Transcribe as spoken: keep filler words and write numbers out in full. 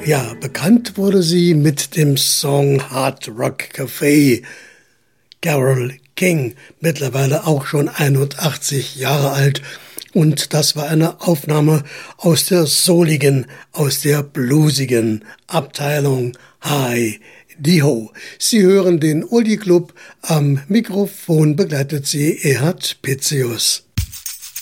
Ja, bekannt wurde sie mit dem Song Hard Rock Café. Carole King, mittlerweile auch schon einundachtzig Jahre alt. Und das war eine Aufnahme aus der souligen, aus der bluesigen Abteilung Hi Di Ho. Sie hören den Oldie Club. Am Mikrofon begleitet sie Erhard Pitzius.